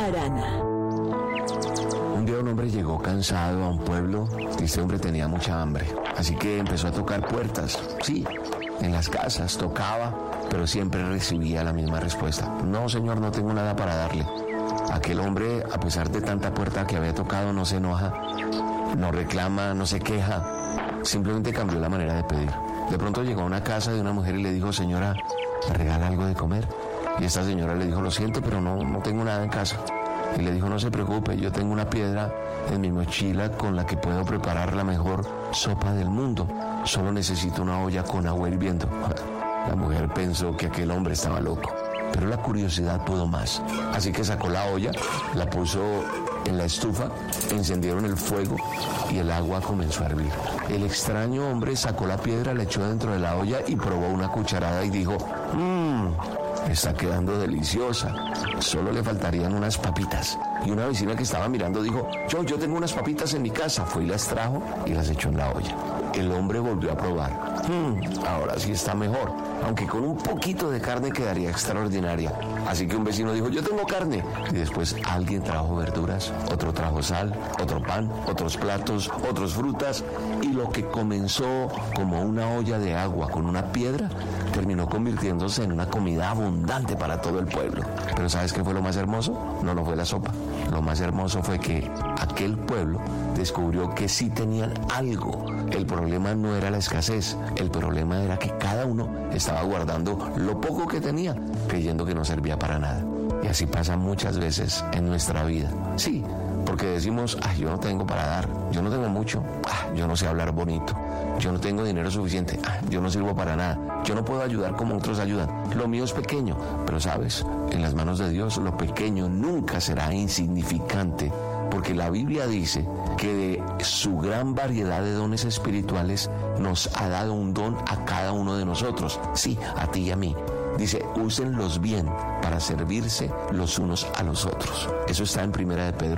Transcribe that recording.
Arana. Un día un hombre llegó cansado a un pueblo y este hombre tenía mucha hambre. Así que empezó a tocar puertas. Sí, en las casas tocaba, pero siempre recibía la misma respuesta. No, señor, no tengo nada para darle. Aquel hombre, a pesar de tanta puerta que había tocado, no se enoja, no reclama, no se queja. Simplemente cambió la manera de pedir. De pronto llegó a una casa de una mujer y le dijo: señora, ¿me regala algo de comer? Y esta señora le dijo: lo siento, pero no tengo nada en casa. Y le dijo: no se preocupe, yo tengo una piedra en mi mochila con la que puedo preparar la mejor sopa del mundo. Solo necesito una olla con agua hirviendo. La mujer pensó que aquel hombre estaba loco, pero la curiosidad pudo más. Así que sacó la olla, la puso en la estufa, encendieron el fuego y el agua comenzó a hervir. El extraño hombre sacó la piedra, la echó dentro de la olla y probó una cucharada y dijo: está quedando deliciosa, solo le faltarían unas papitas. Y una vecina que estaba mirando dijo: yo tengo unas papitas en mi casa. Fue y las trajo y las echó en la olla. El hombre volvió a probar. Ahora sí está mejor, aunque con un poquito de carne quedaría extraordinaria. Así que un vecino dijo: yo tengo carne. Y después alguien trajo verduras, otro trajo sal, otro pan, otros platos, otros frutas. Y lo que comenzó como una olla de agua con una piedra, terminó convirtiéndose en una comida abundante para todo el pueblo. Pero ¿sabes qué fue lo más hermoso? No fue la sopa. Lo más hermoso fue que aquel pueblo descubrió que sí tenían algo. El problema no era la escasez, el problema era que cada uno estaba guardando lo poco que tenía, creyendo que no servía para nada. Y así pasa muchas veces en nuestra vida. Sí, porque decimos: yo no tengo para dar, yo no tengo mucho, yo no sé hablar bonito, yo no tengo dinero suficiente, yo no sirvo para nada, yo no puedo ayudar como otros ayudan, lo mío es pequeño. Pero sabes, en las manos de Dios lo pequeño nunca será insignificante, porque la Biblia dice que de su gran variedad de dones espirituales nos ha dado un don a cada uno de nosotros. Sí, a ti y a mí. Dice: úsenlos bien para servirse los unos a los otros. Eso está en 1 de Pedro